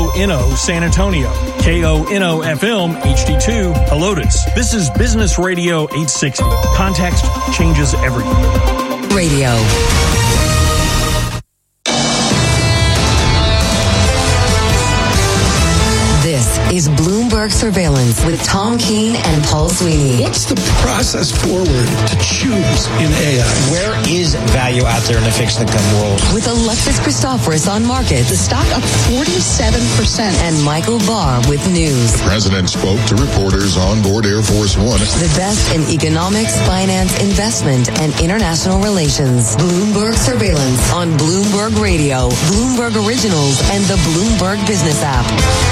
KONO San Antonio, KONO FM HD2 Helotes. This is Business Radio 860. Context changes everything. Radio. Is Bloomberg Surveillance with Tom Keene and Paul Sweeney. What's the process forward to choose in AI? Where is value out there in the fixed income world? With Alexis Christoforous on markets. The stock up 47%. And Michael Barr with news. The president spoke to reporters on board Air Force One. The best in economics, finance, investment, and international relations. Bloomberg Surveillance on Bloomberg Radio, Bloomberg Originals, and the Bloomberg Business app.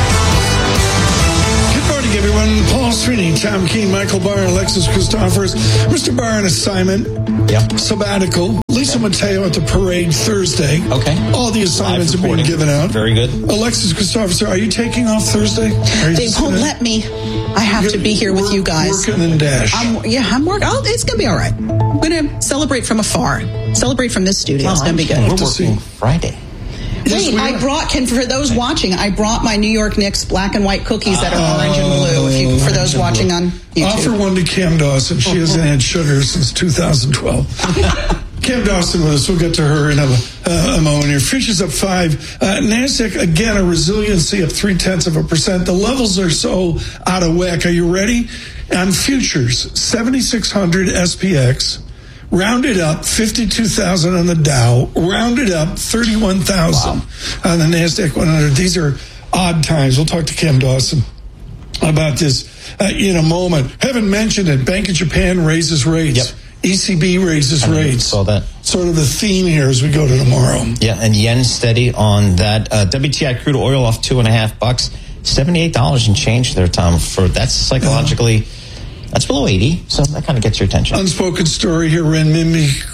Good morning, everyone. Paul Sweeney, Tom Keene, Michael Barr, Alexis Christoforous. Mr. Barr on assignment. Yep. Sabbatical. Lisa Mateo at the parade Thursday. Okay. All the assignments are being given out. Very good. Alexis Christoforous, are you taking off Thursday? They won't let me. I have to be here with you guys. Working and dash. I'm working. I'm it's going to be all right. I'm going to celebrate from afar. Celebrate from this studio. It's going to be good. We're working Friday. Wait, for those watching, I brought my New York Knicks black and white cookies that are orange and blue, for those watching on YouTube. Offer one to Cam Dawson. She hasn't had sugar since 2012. Cam Dawson with us. We'll get to her in a moment here. Futures up 5. NASDAQ, again, a resiliency of 0.3%. The levels are so out of whack. Are you ready? On futures, 7,600 SPX. Rounded up 52,000 on the Dow, rounded up 31,000 on the NASDAQ 100. These are odd times. We'll talk to Cam Dawson about this in a moment. Haven't mentioned it. Bank of Japan raises rates. Yep. ECB raises rates. Saw that. Sort of the theme here as we go to tomorrow. Yeah, and yen steady on that. WTI crude oil off $2.50. $78 and change there, Tom. That's psychologically... That's below 80, so that kind of gets your attention. Unspoken story here. Renminbi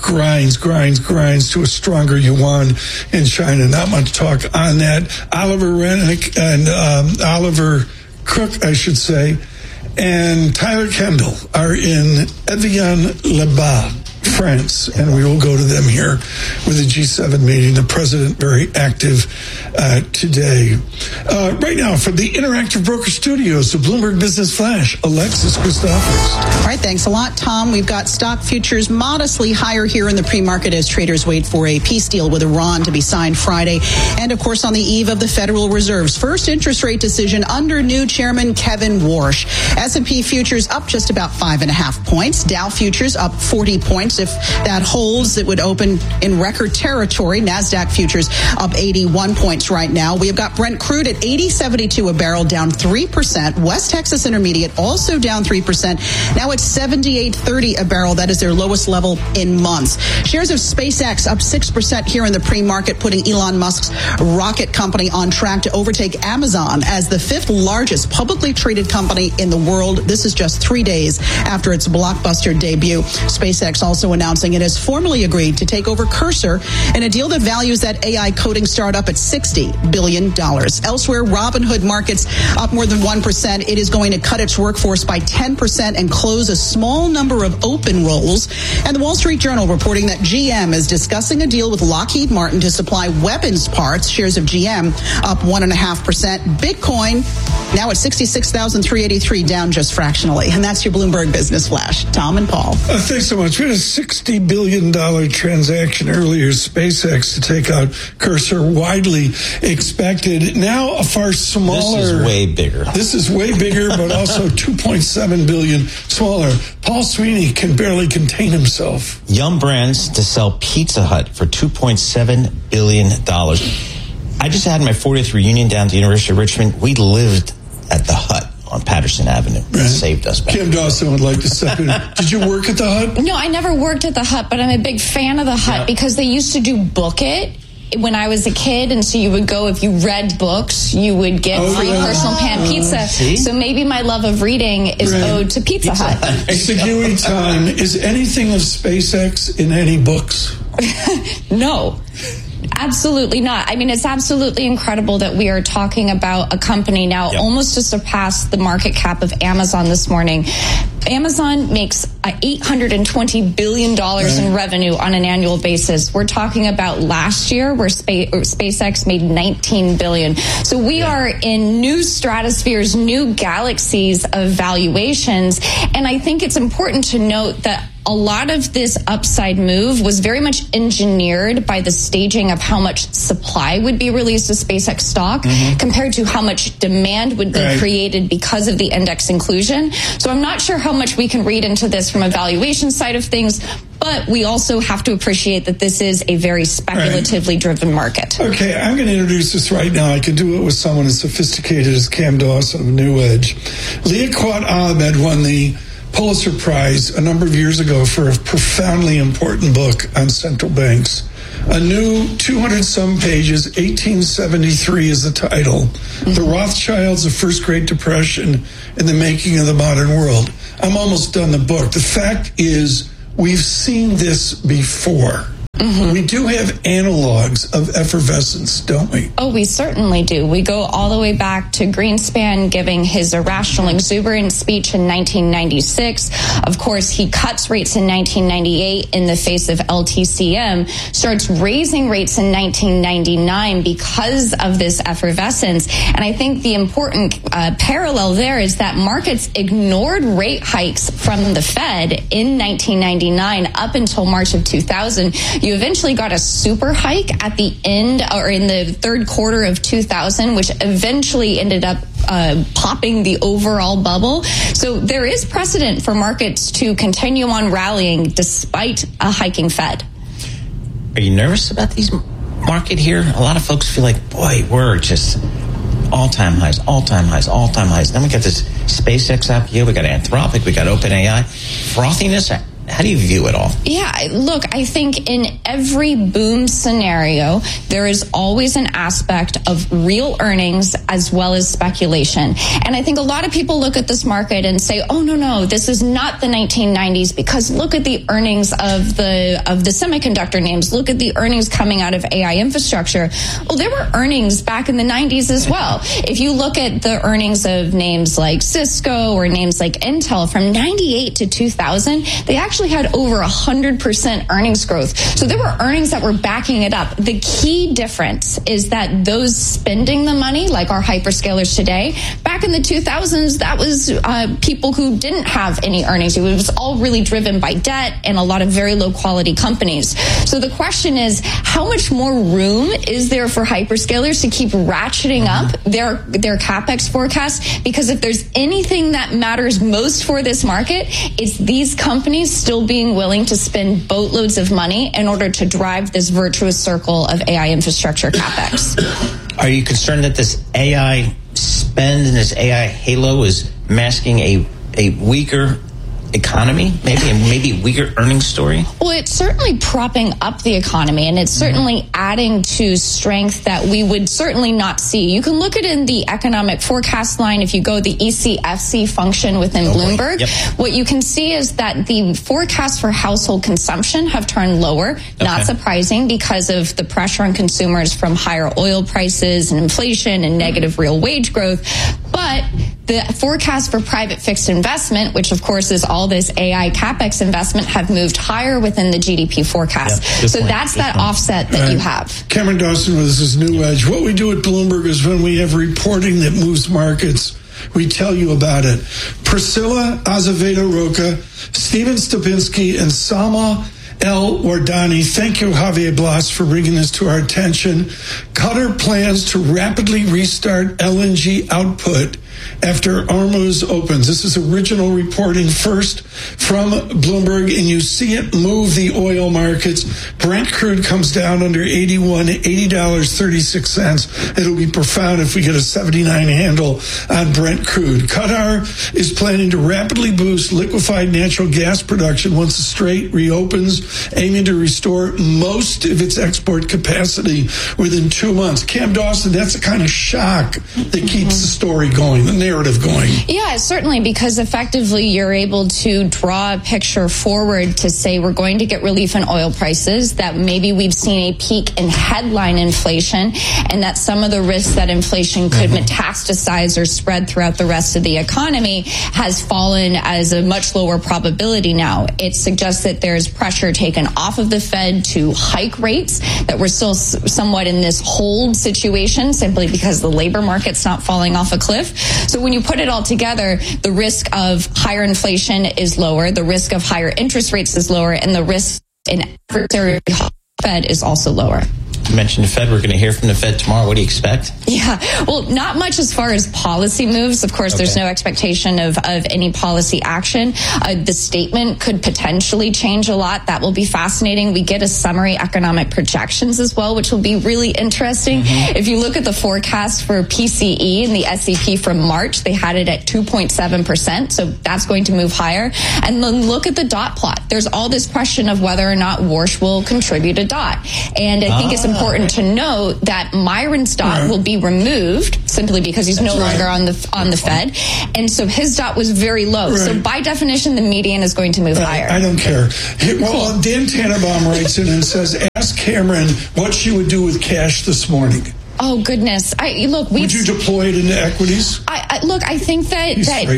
grinds to a stronger yuan in China. Not much talk on that. Oliver Rennick and Oliver Cook, I should say, and Tyler Kendall are in Evian-le-Bas, France, and we will go to them here with the G7 meeting. The president very active today. Right now, from the Interactive Broker Studios, the Bloomberg Business Flash, Alexis Christoforous. All right, thanks a lot, Tom. We've got stock futures modestly higher here in the pre-market as traders wait for a peace deal with Iran to be signed Friday. And, of course, on the eve of the Federal Reserve's first interest rate decision under new Chairman Kevin Warsh. S&P futures up just about 5.5 points. Dow futures up 40 points. If that holds, it would open in record territory. NASDAQ futures up 81 points right now. We have got Brent crude at $80.72 a barrel, down 3%. West Texas Intermediate also down 3%. Now it's $78.30 a barrel. That is their lowest level in months. Shares of SpaceX up 6% here in the pre-market, putting Elon Musk's rocket company on track to overtake Amazon as the 5th largest publicly traded company in the world. This is just 3 days after its blockbuster debut. SpaceX also announcing it has formally agreed to take over Cursor in a deal that values that AI coding startup at $60 billion. Elsewhere, Robinhood markets up more than 1%. It is going to cut its workforce by 10% and close a small number of open roles. And the Wall Street Journal reporting that GM is discussing a deal with Lockheed Martin to supply weapons parts. Shares of GM up 1.5%. Bitcoin now at 66,383, down just fractionally. And that's your Bloomberg Business Flash. Tom and Paul. Thanks so much. We had a $60 billion transaction earlier, SpaceX, to take out Cursor, widely expected. Now a far smaller. This is way bigger, but also 2.7 billion smaller. Paul Sweeney can barely contain himself. Yum Brands to sell Pizza Hut for $2.7 billion. I just had my 40th reunion down at the University of Richmond. We lived at the Hut on Patterson Avenue. It saved us. Kim Dawson would like to step in. Did you work at the Hut? No, I never worked at the Hut, but I'm a big fan of the Hut because they used to do Book It when I was a kid, and so you would go, if you read books, you would get free personal pan pizza. So maybe my love of reading is owed to Pizza Hut. Segui time. Is anything of SpaceX in any books? No. Absolutely not. I mean, it's absolutely incredible that we are talking about a company now almost to surpass the market cap of Amazon this morning. Amazon makes $820 billion in revenue on an annual basis. We're talking about last year where SpaceX made $19 billion. So we are in new stratospheres, new galaxies of valuations. And I think it's important to note that a lot of this upside move was very much engineered by the staging of how much supply would be released of SpaceX stock compared to how much demand would be created because of the index inclusion. So I'm not sure how much we can read into this from a valuation side of things, but we also have to appreciate that this is a very speculatively driven market. Okay, I'm going to introduce this right now. I can do it with someone as sophisticated as Cam Dawson of New Edge. Liaquat Ahmed won the Pulitzer Prize a number of years ago for a profoundly important book on central banks. A new 200-some pages, 1873 is the title. The Rothschilds, the First Great Depression, and the Making of the Modern World. I'm almost done the book. The fact is, we've seen this before. We do have analogs of effervescence, don't we? Oh, we certainly do. We go all the way back to Greenspan giving his irrational, exuberant speech in 1996. Of course, he cuts rates in 1998 in the face of LTCM, starts raising rates in 1999 because of this effervescence. And I think the important parallel there is that markets ignored rate hikes from the Fed in 1999 up until March of 2000. You eventually got a super hike at the end or in the third quarter of 2000, which eventually ended up popping the overall bubble. So there is precedent for markets to continue on rallying despite a hiking Fed. Are you nervous about these market here? A lot of folks feel like, boy, we're just all-time highs, all-time highs, all-time highs. Then we got this SpaceX IPO, we got Anthropic, we got OpenAI. Frothiness, how do you view it all? Yeah, look, I think in every boom scenario, there is always an aspect of real earnings as well as speculation. And I think a lot of people look at this market and say, oh, no, this is not the 1990s because look at the earnings of the semiconductor names. Look at the earnings coming out of AI infrastructure. Well, there were earnings back in the 90s as well. If you look at the earnings of names like Cisco or names like Intel from 98 to 2000, they actually had over 100% earnings growth. So there were earnings that were backing it up. The key difference is that those spending the money, like our hyperscalers today, back in the 2000s, that was people who didn't have any earnings. It was all really driven by debt and a lot of very low quality companies. So the question is, how much more room is there for hyperscalers to keep ratcheting up their CapEx forecasts? Because if there's anything that matters most for this market, it's these companies still being willing to spend boatloads of money in order to drive this virtuous circle of AI infrastructure CapEx. Are you concerned that this AI spend and this AI halo is masking a weaker economy, maybe a weaker earnings story? Well, it's certainly propping up the economy, and it's certainly adding to strength that we would certainly not see. You can look at it in the economic forecast line. If you go the ECFC function within Bloomberg, what you can see is that the forecasts for household consumption have turned lower. Not surprising because of the pressure on consumers from higher oil prices and inflation and negative real wage growth. But the forecast for private fixed investment, which of course is all this AI CapEx investment, have moved higher within the GDP forecast. So that's that offset that you have. Cameron Dawson with us is New Edge. What we do at Bloomberg is when we have reporting that moves markets, we tell you about it. Priscilla Azevedo Roca, Stephen Stupinski, and Salma El Wardani. Thank you, Javier Blas, for bringing this to our attention. Qatar plans to rapidly restart LNG output after Hormuz opens. This is original reporting first from Bloomberg, and you see it move the oil markets. Brent crude comes down under $80.36. It'll be profound if we get a 79 handle on Brent crude. Qatar is planning to rapidly boost liquefied natural gas production once the Strait reopens, aiming to restore most of its export capacity within 2 months. Cam Dawson, that's the kind of shock that keeps the story going. narrative going. Yeah, certainly, because effectively you're able to draw a picture forward to say we're going to get relief in oil prices, that maybe we've seen a peak in headline inflation, and that some of the risks that inflation could metastasize or spread throughout the rest of the economy has fallen as a much lower probability now. It suggests that there's pressure taken off of the Fed to hike rates, that we're still somewhat in this hold situation simply because the labor market's not falling off a cliff. So when you put it all together, the risk of higher inflation is lower, the risk of higher interest rates is lower, and the risk in adversary Fed is also lower. You mentioned the Fed. We're going to hear from the Fed tomorrow. What do you expect? Yeah, well, not much as far as policy moves. Of course, there's no expectation of any policy action. The statement could potentially change a lot. That will be fascinating. We get a summary economic projections as well, which will be really interesting. If you look at the forecast for PCE and the SEP from March, they had it at 2.7%. So that's going to move higher. And then look at the dot plot. There's all this question of whether or not Warsh will contribute a dot. And I think it's important to note that Myron's dot will be removed simply because he's no longer on the Fed, and so his dot was very low. So by definition, the median is going to move higher. I don't care. Well, Dan Tannenbaum writes in and says, "Ask Cameron what she would do with cash this morning." Oh goodness! Would you deploy it into equities? I think that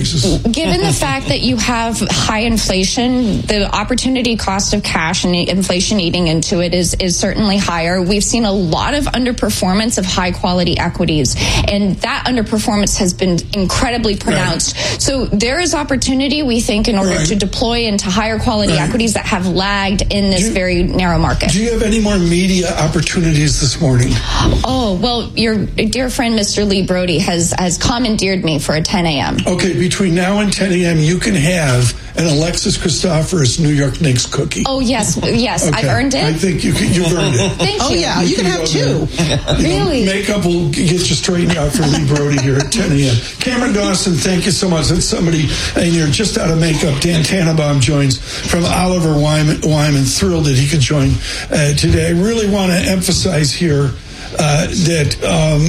given the fact that you have high inflation, the opportunity cost of cash and the inflation eating into it is certainly higher. We've seen a lot of underperformance of high quality equities, and that underperformance has been incredibly pronounced. So there is opportunity, we think, in order to deploy into higher quality equities that have lagged in this very narrow market. Do you have any more media opportunities this morning? Oh, well, your dear friend, Mr. Lee Brody, has commandeered me for a 10 a.m. Okay, between now and 10 a.m., you can have an Alexis Christoforous New York Knicks cookie. Oh, yes, okay. I've earned it. I think you've earned it. Thank you. Oh, yeah, you can have two. Really? Makeup will get you straightened out for Lee Brody here at 10 a.m. Cameron Dawson, thank you so much. That's somebody, and you're just out of makeup. Dan Tannenbaum joins from Oliver Wyman. Thrilled that he could join today. I really want to emphasize here that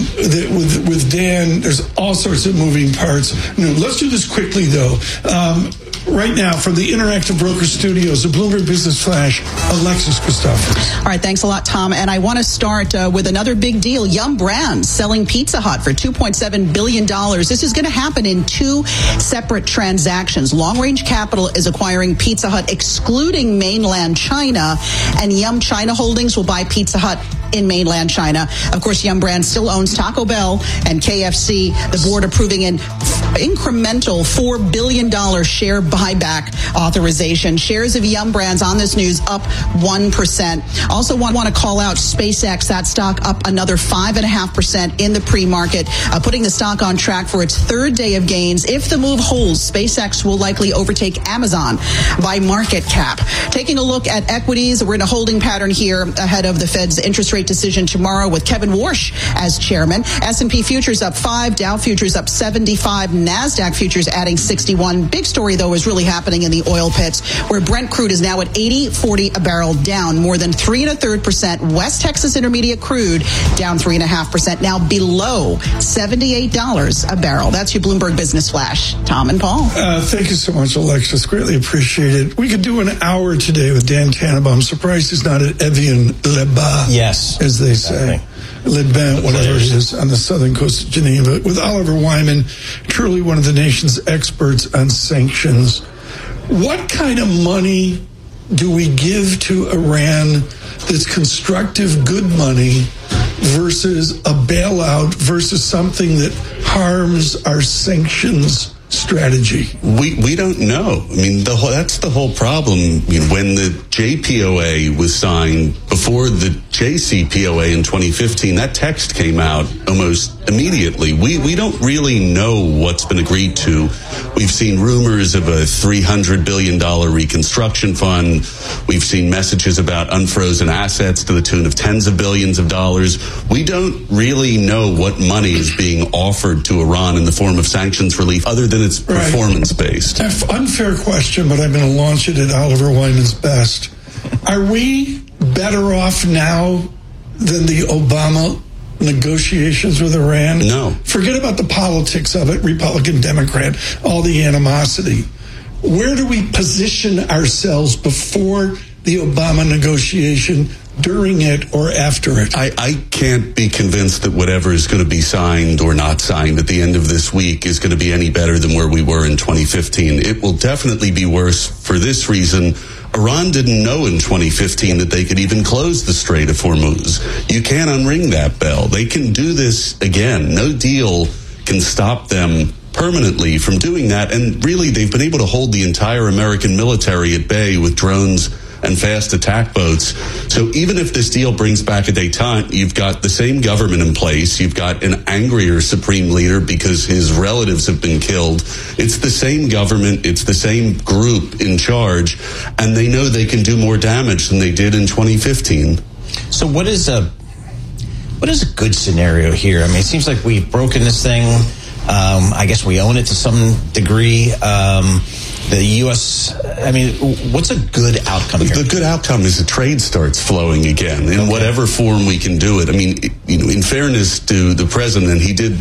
with Dan, there's all sorts of moving parts. Let's do this quickly, though. Right now, from the Interactive Broker Studios, the Bloomberg Business Flash, Alexis Christoforous. All right, thanks a lot, Tom. And I want to start with another big deal. Yum Brands selling Pizza Hut for $2.7 billion. This is going to happen in two separate transactions. Long Range Capital is acquiring Pizza Hut, excluding mainland China, and Yum China Holdings will buy Pizza Hut in mainland China. Of course, Yum Brands still owns Taco Bell and KFC. The board approving an incremental $4 billion share buyback authorization. Shares of Yum Brands on this news up 1%. Also want to call out SpaceX. That stock up another 5.5% in the pre-market, putting the stock on track for its third day of gains. If the move holds, SpaceX will likely overtake Amazon by market cap. Taking a look at equities, we're in a holding pattern here ahead of the Fed's interest rate decision tomorrow with Kevin Warsh as chairman. S&P futures up 5, Dow futures up 75, NASDAQ futures adding 61. Big story, though, is really happening in the oil pits, where Brent crude is now at $80.40 a barrel, down more than 3 1/3%. West Texas Intermediate crude down 3.5%, now below $78 a barrel. That's your Bloomberg Business Flash. Tom and Paul. Thank you so much, Alexis. Greatly appreciate it. We could do an hour today with Dan Tannenbaum. I'm surprised he's not at Evian-les-Bains. Yes. As they say. Le Bain, whatever it is, on the southern coast of Geneva, with Oliver Wyman, truly one of the nation's experts on sanctions. What kind of money do we give to Iran that's constructive, good money, versus a bailout, versus something that harms our sanctions strategy? We don't know. I mean, that's the whole problem. When the JPOA was signed, before the JCPOA in 2015, that text came out almost immediately. We don't really know what's been agreed to. We've seen rumors of a $300 billion reconstruction fund. We've seen messages about unfrozen assets to the tune of tens of billions of dollars. We don't really know what money is being offered to Iran in the form of sanctions relief, other than it's performance-based. Unfair question, but I'm going to launch it at Oliver Wyman's best. Are we better off now than the Obama negotiations with Iran? No. Forget about the politics of it, Republican, Democrat, all the animosity. Where do we position ourselves before the Obama negotiation, during it, or after it? I can't be convinced that whatever is going to be signed or not signed at the end of this week is going to be any better than where we were in 2015. It will definitely be worse for this reason. Iran didn't know in 2015 that they could even close the Strait of Hormuz. You can't unring that bell. They can do this again. No deal can stop them permanently from doing that. And really, they've been able to hold the entire American military at bay with drones and fast attack boats. So even if this deal brings back a détente, you've got the same government in place. You've got an angrier supreme leader because his relatives have been killed. It's the same government. It's the same group in charge. And they know they can do more damage than they did in 2015. So what is a good scenario here? I mean, it seems like we've broken this thing. I guess we own it to some degree. The U.S., I mean, what's a good outcome here? The good outcome is the trade starts flowing again in whatever form we can do it. I mean, in fairness to the president, he did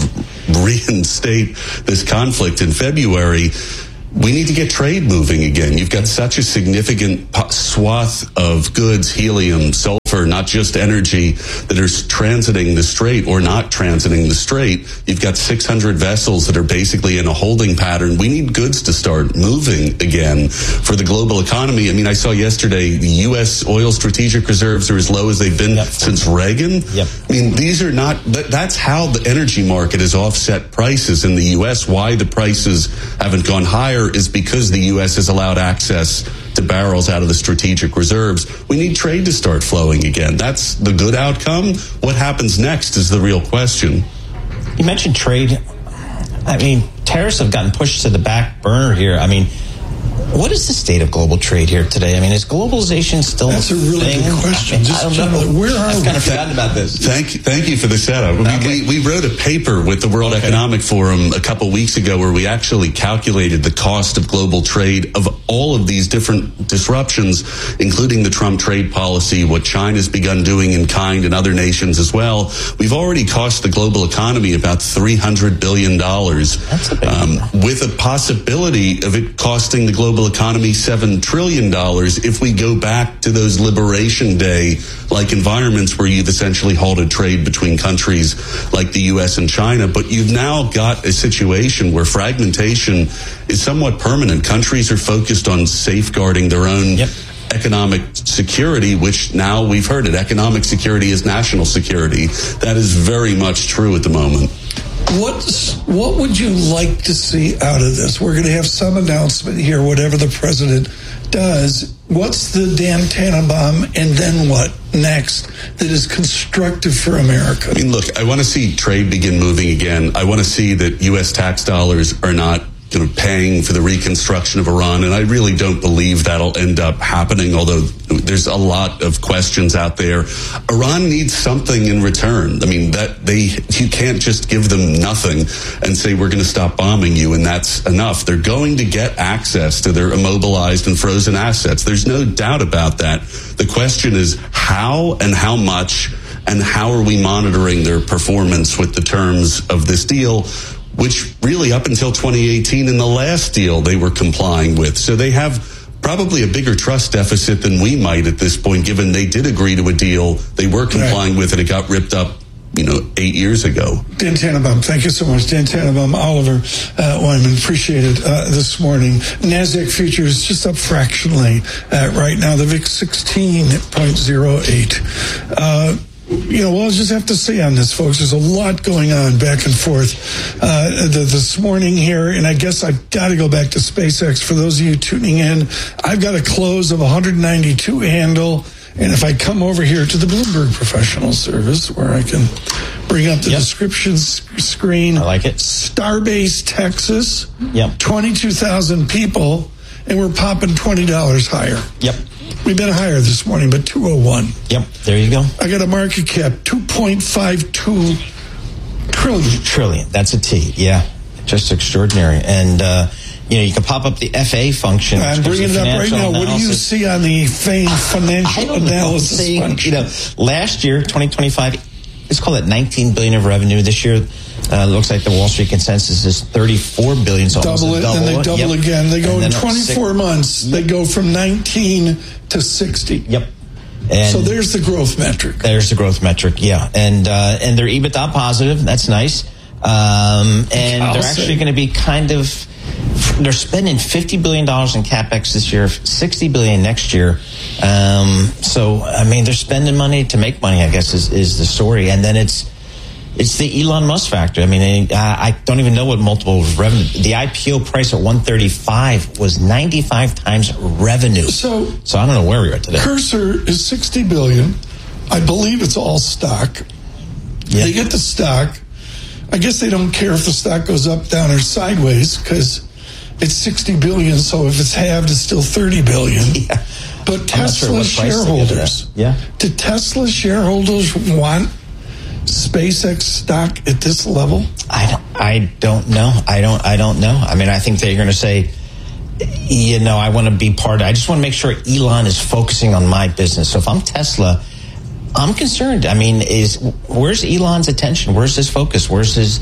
reinstate this conflict in February. We need to get trade moving again. You've got such a significant swath of goods, helium, sulfur, not just energy, that are transiting the strait or not transiting the strait. You've got 600 vessels that are basically in a holding pattern. We need goods to start moving again for the global economy. I mean, I saw yesterday the U.S. oil strategic reserves are as low as they've been since Reagan. Yep. I mean, these are not, that's how the energy market has offset prices in the U.S. Why the prices haven't gone higher is because the U.S. has allowed access to barrels out of the strategic reserves. We need trade to start flowing again. That's the good outcome. What happens next is the real question. You mentioned trade. I mean, tariffs have gotten pushed to the back burner here. I mean, what is the state of global trade here today? I mean, is globalization still That's a really thing? good question. I don't know. Where are I've we? kind of forgotten about this. Thank you for the setup. We wrote a paper with the World Economic Forum a couple weeks ago where we actually calculated the cost of global trade of all of these different disruptions, including the Trump trade policy, what China's begun doing in kind and other nations as well. We've already cost the global economy about $300 billion. That's a big number. With a possibility of it costing the global economy $7 trillion if we go back to those Liberation Day-like environments where you've essentially halted trade between countries like the U.S. and China. But you've now got a situation where fragmentation is somewhat permanent. Countries are focused on safeguarding their own economic security, which now we've heard it. Economic security is national security. That is very much true at the moment. What would you like to see out of this? We're going to have some announcement here, whatever the president does. What's the Dan Tannenbaum and then what next that is constructive for America? I mean, look, I want to see trade begin moving again. I want to see that U.S. tax dollars are not paying for the reconstruction of Iran, and I really don't believe that'll end up happening, although there's a lot of questions out there. Iran needs something in return. I mean, you can't just give them nothing and say we're going to stop bombing you and that's enough. They're going to get access to their immobilized and frozen assets. There's no doubt about that. The question is how and how much, and how are we monitoring their performance with the terms of this deal, which really up until 2018 in the last deal they were complying with. So they have probably a bigger trust deficit than we might at this point, given they did agree to a deal they were complying with and it got ripped up 8 years ago. Dan Tannenbaum, thank you so much. Dan Tannenbaum, Oliver Wyman, appreciate it this morning. NASDAQ futures just up fractionally right now. The VIX 16.08. We'll just have to see on this, folks. There's a lot going on back and forth this morning here, and I guess I've got to go back to SpaceX. For those of you tuning in, I've got a close of 192 handle, and if I come over here to the Bloomberg Professional Service, where I can bring up the description screen. I like it. Starbase, Texas, 22,000 people, and we're popping $20 higher. Yep. We've been higher this morning, but 201. Yep, there you go. I got a market cap, 2.52 trillion. Trillion, that's a T, yeah. Just extraordinary. And, you can pop up the FA function. I'm bringing it up right now. What do you see on the famed financial analysis function? Last year, 2025, let's call it $19 billion of revenue this year. Looks like the Wall Street consensus is $34 billion. So double it, and they double again. They go in 24 months. They go from 19 to 60. Yep. And so there's the growth metric. There's the growth metric, yeah. And they're EBITDA positive. That's nice. And they're actually going to be they're spending $50 billion in CapEx this year, $60 billion next year. So, I mean, they're spending money to make money, I guess, is the story. And then it's the Elon Musk factor. I mean, I don't even know what multiple revenue. The IPO price at $135 was 95 times revenue. So I don't know where we are today. Cursor is $60 billion. I believe it's all stock. Yeah. They get the stock. I guess they don't care if the stock goes up, down, or sideways because it's $60 billion. So if it's halved, it's still $30 billion. Yeah. But Tesla shareholders, do Tesla shareholders want SpaceX stock at this level? I don't know. I don't know. I mean, I think they're going to say, I want to be part of it. I just want to make sure Elon is focusing on my business. So if I'm Tesla, I'm concerned. I mean, where's Elon's attention? Where's his focus? Where's his,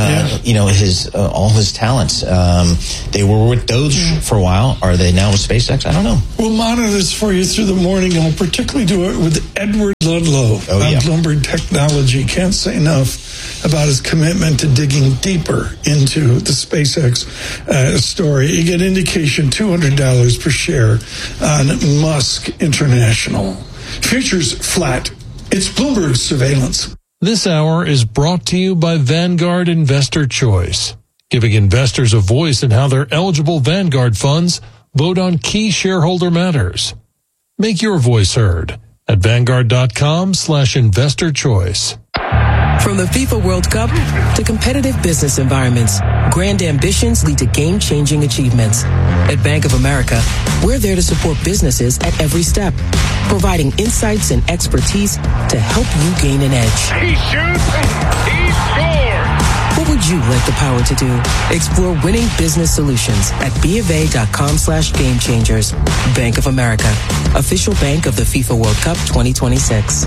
all his talents? They were with Doge for a while. Are they now with SpaceX? I don't know. We'll monitor this for you through the morning, and we'll particularly do it with Edward Ludlow on Bloomberg Technology. Can't say enough about his commitment to digging deeper into the SpaceX story. You get indication $200 per share on Musk International. Futures flat. It's Bloomberg Surveillance. This hour is brought to you by Vanguard Investor Choice, giving investors a voice in how their eligible Vanguard funds vote on key shareholder matters. Make your voice heard at Vanguard.com/investor choice. From the FIFA World Cup to competitive business environments, grand ambitions lead to game-changing achievements. At Bank of America, we're there to support businesses at every step, providing insights and expertise to help you gain an edge. He shoots, he scores! What would you like the power to do? Explore winning business solutions at BofA.com/gamechangers. Bank of America, official bank of the FIFA World Cup 2026.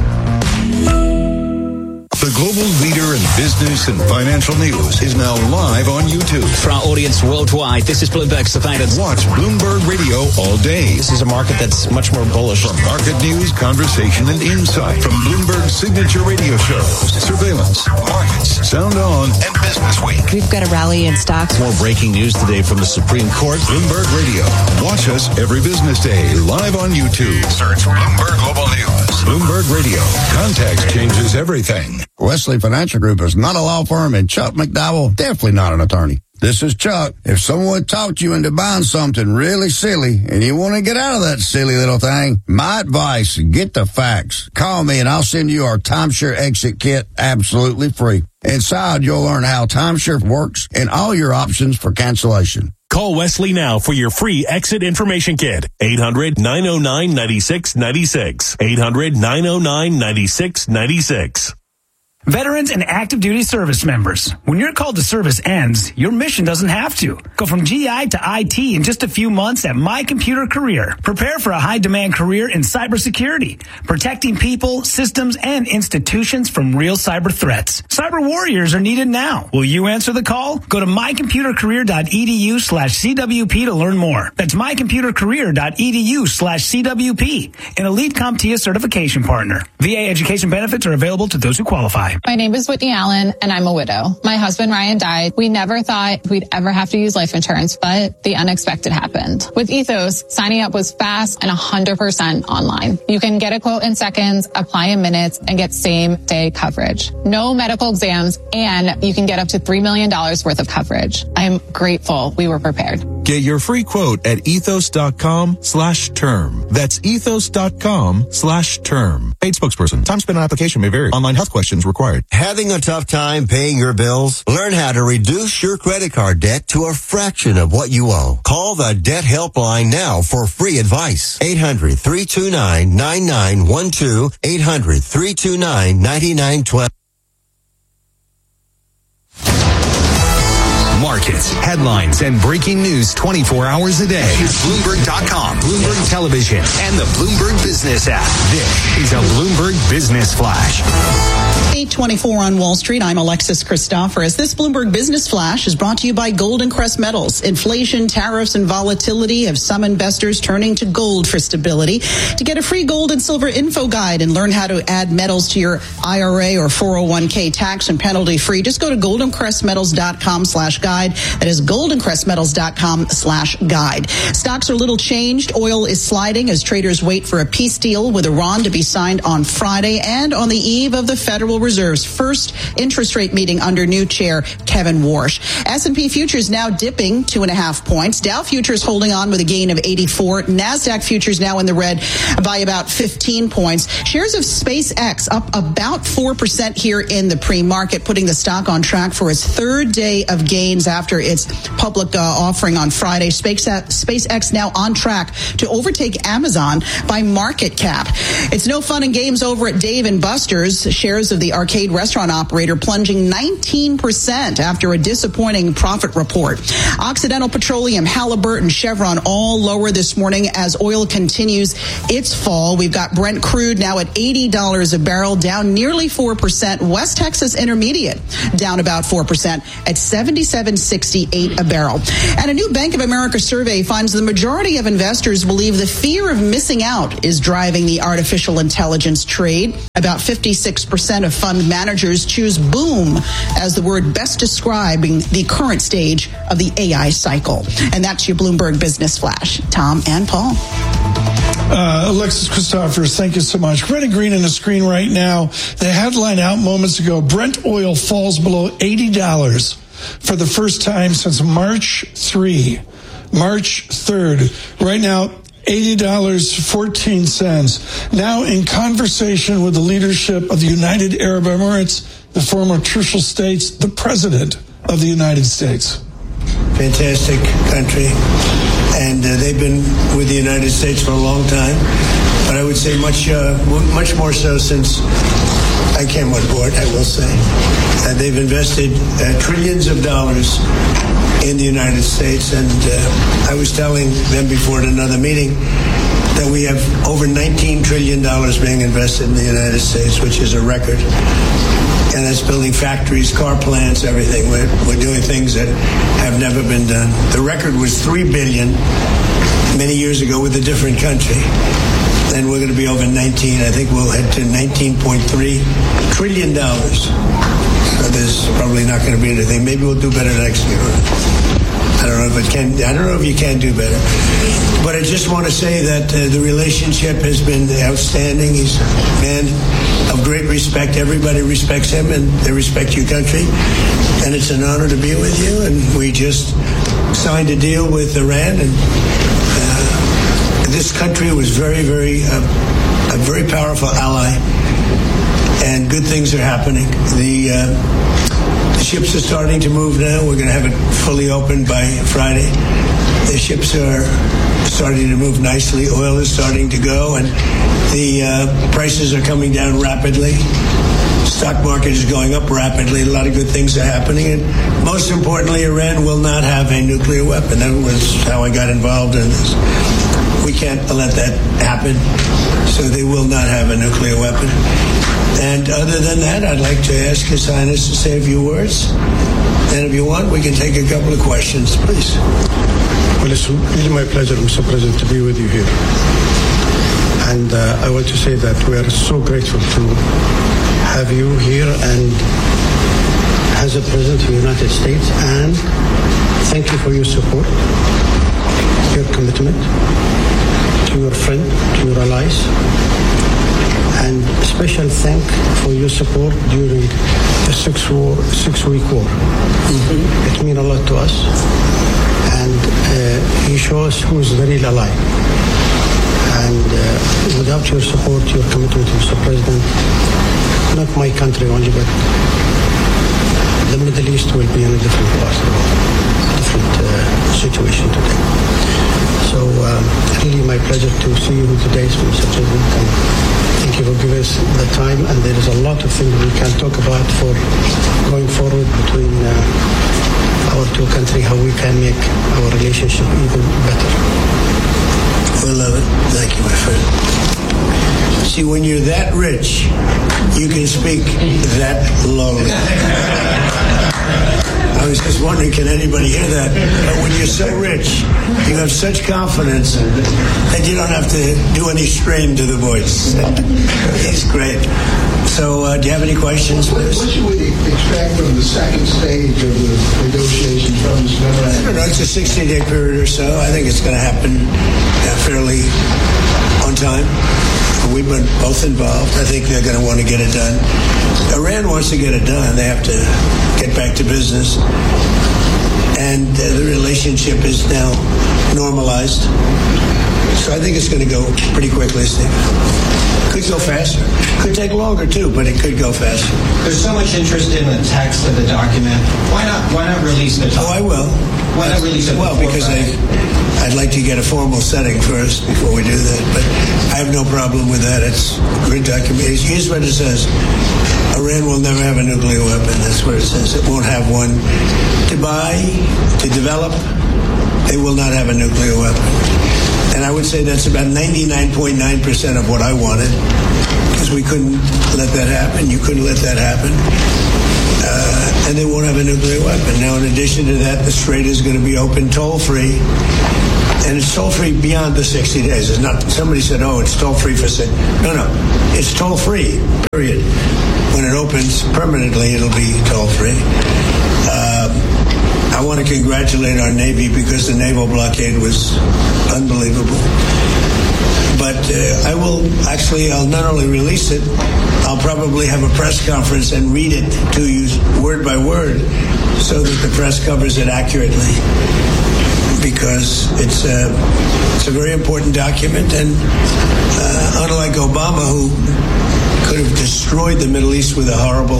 The global leader in business and financial news is now live on YouTube. For our audience worldwide, this is Bloomberg Surveillance. Watch Bloomberg Radio all day. This is a market that's much more bullish. From market news, conversation, and insight. From Bloomberg's signature radio shows, Surveillance, Markets, Sound On, and Business Week. We've got a rally in stocks. More breaking news today from the Supreme Court. Bloomberg Radio. Watch us every business day live on YouTube. Search Bloomberg Global News. Bloomberg Radio. Context changes everything. Wesley Financial Group is not a law firm, and Chuck McDowell definitely not an attorney. This is Chuck. If someone talked you into buying something really silly and you want to get out of that silly little thing, my advice, get the facts. Call me and I'll send you our timeshare exit kit absolutely free. Inside, you'll learn how timeshare works and all your options for cancellation. Call Wesley now for your free exit information kit. 800-909-9696. 800-909-9696. Veterans and active duty service members, when your call to service ends, your mission doesn't have to. Go from GI to IT in just a few months at My Computer Career. Prepare for a high-demand career in cybersecurity, protecting people, systems, and institutions from real cyber threats. Cyber warriors are needed now. Will you answer the call? Go to mycomputercareer.edu/CWP to learn more. That's mycomputercareer.edu/CWP, an Elite CompTIA certification partner. VA education benefits are available to those who qualify. My name is Whitney Allen, and I'm a widow. My husband, Ryan, died. We never thought we'd ever have to use life insurance, but the unexpected happened. With Ethos, signing up was fast and 100% online. You can get a quote in seconds, apply in minutes, and get same-day coverage. No medical exams, and you can get up to $3 million worth of coverage. I'm grateful we were prepared. Get your free quote at ethos.com/term. That's ethos.com/term. Paid spokesperson. Time spent on application may vary. Online health questions required. Having a tough time paying your bills? Learn how to reduce your credit card debt to a fraction of what you owe. Call the Debt Helpline now for free advice. 800-329-9912. 800-329-9912. Markets, headlines, and breaking news 24 hours a day. Bloomberg.com, Bloomberg Television, and the Bloomberg Business app. This is a Bloomberg Business Flash. 8:24 on Wall Street. I'm Alexis Christoforous. This Bloomberg Business Flash is brought to you by Golden Crest Metals. Inflation, tariffs, and volatility have some investors turning to gold for stability. To get a free gold and silver info guide and learn how to add metals to your IRA or 401k tax and penalty free, just go to goldencrestmetals.com/guide. That is goldencrestmetals.com/guide. Stocks are little changed. Oil is sliding as traders wait for a peace deal with Iran to be signed on Friday and on the eve of the Federal Reserve's first interest rate meeting under new chair Kevin Warsh. S&P futures now dipping 2.5 points. Dow futures holding on with a gain of 84. NASDAQ futures now in the red by about 15 points. Shares of SpaceX up about 4% here in the pre-market, putting the stock on track for its third day of gains after its public offering on Friday. SpaceX now on track to overtake Amazon by market cap. It's no fun and games over at Dave & Buster's. Shares of the arcade restaurant operator plunging 19% after a disappointing profit report. Occidental Petroleum, Halliburton, Chevron all lower this morning as oil continues its fall. We've got Brent crude now at $80 a barrel, down nearly 4%. West Texas Intermediate down about 4% at $77.68 a barrel. And a new Bank of America survey finds the majority of investors believe the fear of missing out is driving the artificial intelligence trade. About 56% of fund managers choose boom as the word best describing the current stage of the AI cycle. And that's your Bloomberg Business Flash. Tom and Paul. Alexis Christoforous, thank you so much. Red and green on the screen right now. The headline out moments ago, Brent oil falls below $80 for the first time since March 3rd. Right now, $80.14. Now in conversation with the leadership of the United Arab Emirates, the former Trucial States, the President of the United States. Fantastic country, and they've been with the United States for a long time, but I would say much more so since I came on board, I will say. They've invested trillions of dollars in the United States, and I was telling them before at another meeting that we have over $19 trillion being invested in the United States, which is a record. And that's building factories, car plants, everything. We're doing things that have never been done. The record was $3 billion many years ago with a different country. And we're going to be over 19. I think we'll head to $19.3 trillion. So there's probably not going to be anything. Maybe we'll do better next year. I don't know if you can do better. But I just want to say that the relationship has been outstanding. He's a man of great respect. Everybody respects him, and they respect your country. And it's an honor to be with you. And we just signed a deal with Iran, and this country was a very powerful ally. And good things are happening. The ships are starting to move now. We're going to have it fully open by Friday. The ships are starting to move nicely. Oil is starting to go, and the prices are coming down rapidly. Stock market is going up rapidly. A lot of good things are happening. And most importantly, Iran will not have a nuclear weapon. That was how I got involved in this. We can't let that happen. So they will not have a nuclear weapon. And other than that, I'd like to ask His Highness to say a few words. And if you want, we can take a couple of questions, please. Well, it's really my pleasure, Mr. President, to be with you here. And I want to say that we are so grateful to have you here and as a President of the United States. And thank you for your support, your commitment to your friend, to your allies. And special thank for your support during the six-week war. Mm-hmm. It means a lot to us. And you show us who is the real ally. And without your support, your commitment, Mr. President, not my country only, but the Middle East will be in a different part of the world, different situation today. So really my pleasure to see you today, Mr. President. And thank you for giving us the time. And there is a lot of things we can talk about for going forward between our two countries, how we can make our relationship even better. We love it. Thank you, my friend. See, when you're that rich, you can speak that lowly. I was just wondering, can anybody hear that? But when you're so rich, you have such confidence that you don't have to do any strain to the voice. He's great. So, do you have any questions? What should we expect from the second stage of the negotiations from this memorandum? I don't know. It's a 60-day period or so. I think it's going to happen fairly on time. We've been both involved. I think they're going to want to get it done. Iran wants to get it done. They have to get back to business. And the relationship is now normalized. So I think it's going to go pretty quickly, Steve. Could go faster. Could take longer, too, but it could go faster. There's so much interest in the text of the document. Why not release the document? Oh, I will. Why not release it? Well, because I'd like to get a formal setting first before we do that. But I have no problem with that. It's a great document. Here's what it says. Iran will never have a nuclear weapon. That's what it says. It won't have one to buy, to develop. They will not have a nuclear weapon. And I would say that's about 99.9% of what I wanted, because we couldn't let that happen. You couldn't let that happen. And they won't have a nuclear weapon. Now, in addition to that, the Strait is going to be open toll-free. And it's toll-free beyond the 60 days. It's not, somebody said, oh, it's toll-free for... No. It's toll-free, period. When it opens permanently, it'll be toll-free. I want to congratulate our Navy because the naval blockade was unbelievable. But I'll not only release it, I'll probably have a press conference and read it to you word by word so that the press covers it accurately. Because it's a very important document, and unlike Obama, who could have destroyed the Middle East with a horrible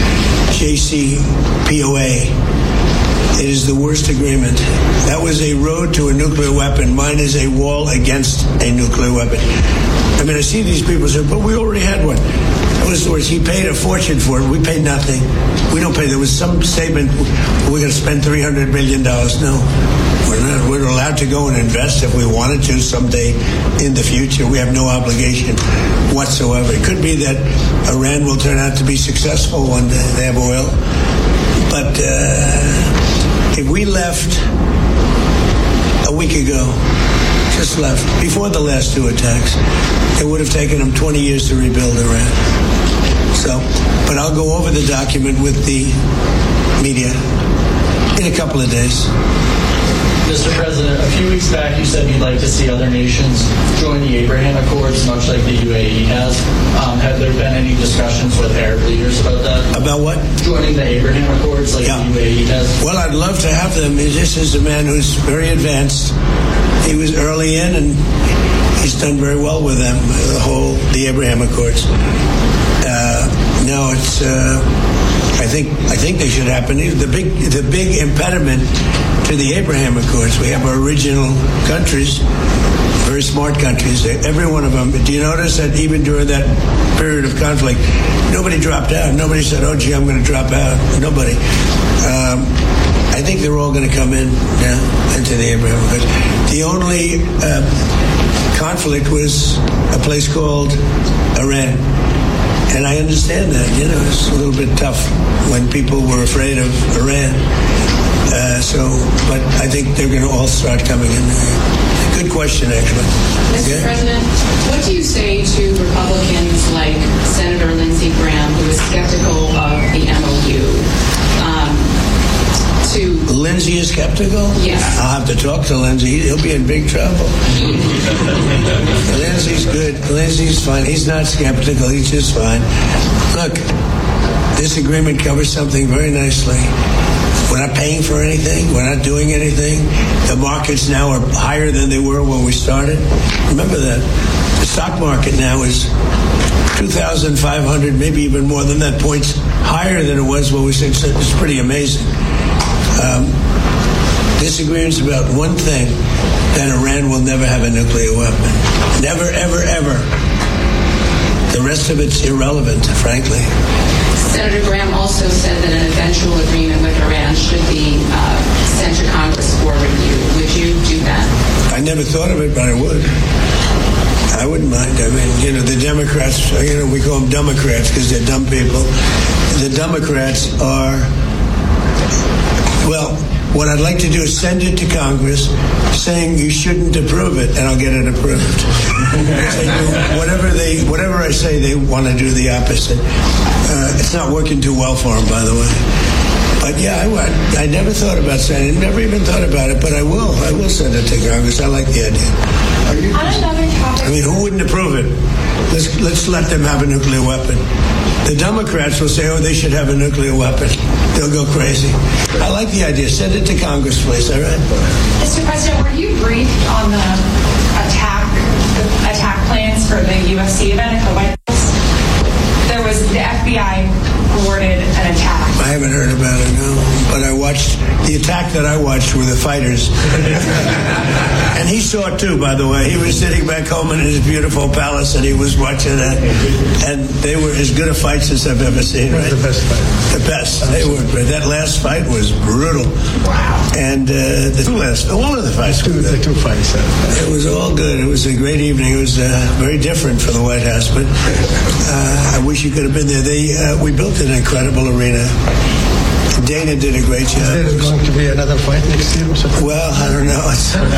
JCPOA, it is the worst agreement. That was a road to a nuclear weapon. Mine is a wall against a nuclear weapon. I mean, I see these people say, but we already had one. In other words, he paid a fortune for it. We paid nothing. We don't pay. There was some statement, we're going to spend $300 billion. No, we're not. We're allowed to go and invest if we wanted to someday in the future. We have no obligation whatsoever. It could be that Iran will turn out to be successful one day. They have oil. But if we left a week ago, just left, before the last two attacks, it would have taken them 20 years to rebuild Iran. So, but I'll go over the document with the media in a couple of days. Mr. President, a few weeks back you said you'd like to see other nations join the Abraham Accords, much like the UAE has. Have there been any discussions with Arab leaders about that? About what? Joining the Abraham Accords like the UAE has? Well, I'd love to have them. This is a man who's very advanced. He was early in, and he's done very well with them, the Abraham Accords. No, it's... I think they should happen. The big impediment to the Abraham Accords, we have our original countries, very smart countries, every one of them. Do you notice that even during that period of conflict, nobody dropped out? Nobody said, oh, gee, I'm going to drop out. Nobody. I think they're all going to come in now into the Abraham Accords. The only conflict was a place called Iran. And I understand that, it's a little bit tough when people were afraid of Iran. But I think they're going to all start coming in. Good question, actually. Mr. President, what do you say to Republicans like Senator Lindsey Graham, who is skeptical of the MOU? Lindsey is skeptical? Yes. I'll have to talk to Lindsey. He'll be in big trouble. Lindsey's good. Lindsey's fine. He's not skeptical. He's just fine. Look, this agreement covers something very nicely. We're not paying for anything. We're not doing anything. The markets now are higher than they were when we started. Remember that. The stock market now is 2,500, maybe even more than that, points higher than it was when we said it's pretty amazing. This agreement's about one thing, that Iran will never have a nuclear weapon. Never, ever, ever. The rest of it's irrelevant, frankly. Senator Graham also said that an eventual agreement with Iran should be never thought of it, but I would. I wouldn't mind. I mean, the Democrats, we call them Democrats because they're dumb people. The Democrats are, well, what I'd like to do is send it to Congress saying you shouldn't approve it, and I'll get it approved. Whatever I say, they want to do the opposite. It's not working too well for them, by the way. But yeah, I never thought about sending it, never even thought about it, but I will. I will send it to Congress. I like the idea. I mean, who wouldn't approve it? Let's let them have a nuclear weapon. The Democrats will say, they should have a nuclear weapon. They'll go crazy. I like the idea. Send it to Congress, please, all right? Mr. President, were you briefed on the attack plans for the UFC event at the White House? There was the FBI awarded an attack. I haven't heard about it, no. But I watched, the attack that I watched were the fighters. And he saw it too, by the way. He was sitting back home in his beautiful palace and he was watching that. And they were as good a fights as I've ever seen, right? The best fight. The best. They were. That last fight was brutal. Wow. And all of the fights were good. The two fights. It was all good. It was a great evening. It was very different for the White House, but I wish you could have been there. We built an incredible arena. Dana did a great job. Is there going to be another fight next year? Well, I don't know.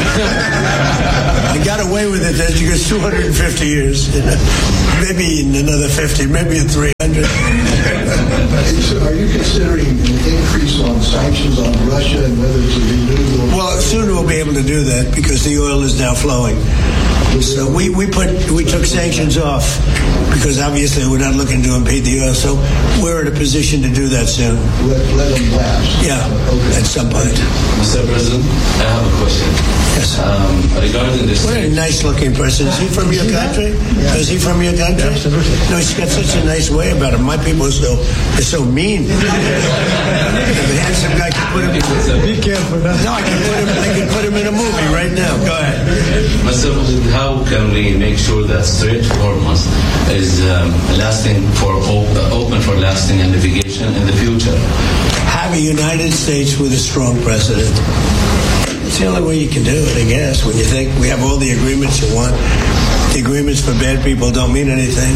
I got away with it because 250 years. Maybe in another 50, maybe in 300. Are you considering an increase on sanctions on Russia and whether to renew those? Well, soon we'll be able to do that because the oil is now flowing. So we took sanctions off because obviously we're not looking to impede the oil. So we're in a position to do that soon. Let them lapse. Yeah, at some point. Mr. President, I have a question. Yes. Regarding this. What a nice-looking person. Is he from your country? Yeah. Is he from your country? Yeah, absolutely. No, he's got such a nice way about him. My people are so mean. The handsome guy can put him. Be careful. No, I can put him in a movie right now. Go ahead. Mr. President, how can we make sure that Strait of Hormuz is lasting for open for lasting navigation in the future? Have a United States with a strong president. It's the only way you can do it, I guess, when you think we have all the agreements you want. The agreements for bad people don't mean anything.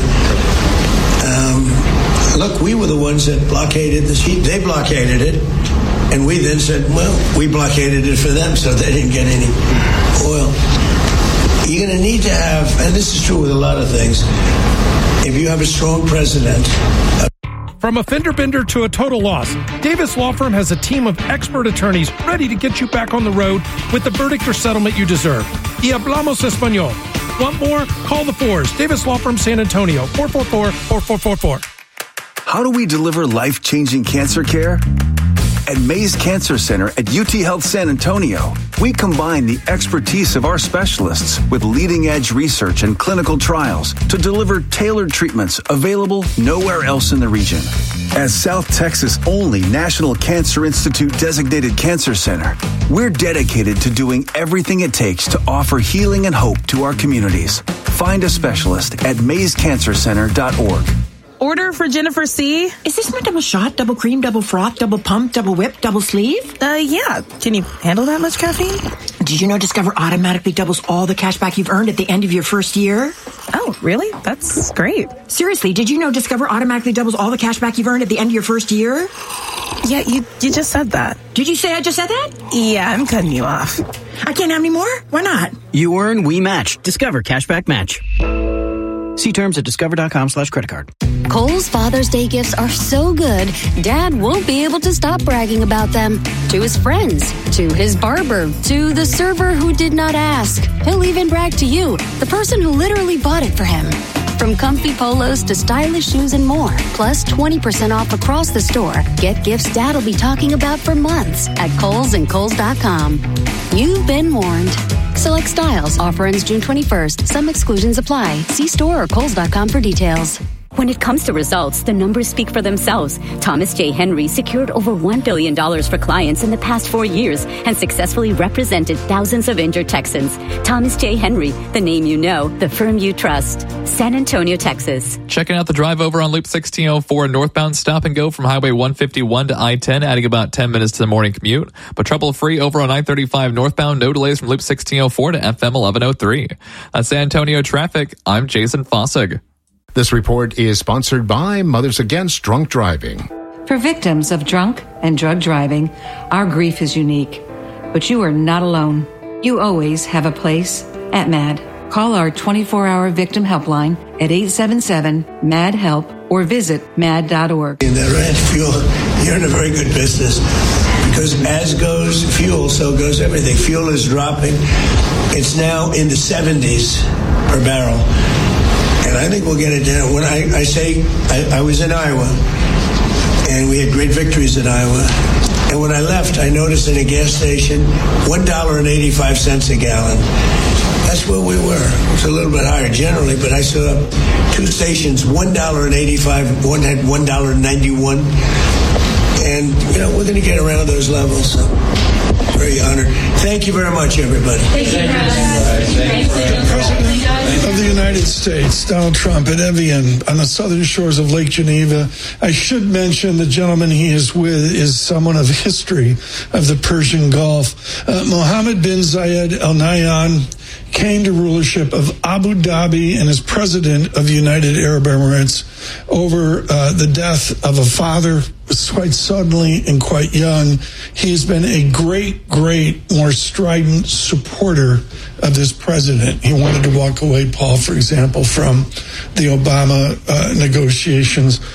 Look, we were the ones that blockaded the sheet. They blockaded it. And we then said, well, we blockaded it for them so they didn't get any oil. You're going to need to have, and this is true with a lot of things, if you have a strong president. From a fender bender to a total loss, Davis Law Firm has a team of expert attorneys ready to get you back on the road with the verdict or settlement you deserve. Y hablamos español. Want more? Call the Fours. Davis Law Firm, San Antonio, 444-4444. How do we deliver life-changing cancer care? At Mays Cancer Center at UT Health San Antonio, we combine the expertise of our specialists with leading-edge research and clinical trials to deliver tailored treatments available nowhere else in the region. As South Texas' only National Cancer Institute designated cancer center, we're dedicated to doing everything it takes to offer healing and hope to our communities. Find a specialist at mayscancercenter.org. Order for Jennifer C. Is this my double shot, double cream, double froth, double pump, double whip, double sleeve? Yeah. Can you handle that much caffeine? Did you know Discover automatically doubles all the cash back you've earned at the end of your first year? Oh, really? That's great. Seriously, did you know Discover automatically doubles all the cash back you've earned at the end of your first year? Yeah, you just said that. Did you say I just said that? Yeah, I'm cutting you off. I can't have any more? Why not? You earn, we match. Discover Cashback Match. See terms at discover.com/creditcard. Kohl's Father's Day gifts are so good, Dad won't be able to stop bragging about them. To his friends, to his barber, to the server who did not ask. He'll even brag to you, the person who literally bought it for him. From comfy polos to stylish shoes and more, plus 20% off across the store. Get gifts Dad'll be talking about for months at Kohl's and Kohl's.com. You've been warned. Select styles. Offer ends June 21st. Some exclusions apply. See store or Kohl's.com for details. When it comes to results, the numbers speak for themselves. Thomas J. Henry secured over $1 billion for clients in the past 4 years and successfully represented thousands of injured Texans. Thomas J. Henry, the name you know, the firm you trust. San Antonio, Texas. Checking out the drive over on Loop 1604 northbound stop and go from Highway 151 to I-10, adding about 10 minutes to the morning commute. But trouble-free over on I-35 northbound, no delays from Loop 1604 to FM 1103. That's San Antonio traffic. I'm Jason Fossig. This report is sponsored by Mothers Against Drunk Driving. For victims of drunk and drug driving, our grief is unique. But you are not alone. You always have a place at MAD. Call our 24-hour victim helpline at 877-MAD-HELP or visit mad.org. In that ranch fuel, you're in a very good business because as goes fuel, so goes everything. Fuel is dropping. It's now in the 70s per barrel. And I think we'll get it down. When I say I was in Iowa, and we had great victories in Iowa. And when I left, I noticed in a gas station, $1.85 a gallon. That's where we were. It was a little bit higher generally, but I saw two stations, $1.85, one had $1.91. And, we're going to get around those levels. So very honored. Thank you very much, everybody. Thank you, The President of the United States, Donald Trump, at Evian on the southern shores of Lake Geneva. I should mention the gentleman he is with is someone of history of the Persian Gulf. Mohammed bin Zayed Al Nahyan came to rulership of Abu Dhabi and is president of the United Arab Emirates over the death of a father quite suddenly and quite young. He's been a great, more strident supporter of this president. He wanted to walk away, Paul, for example, from the Obama negotiations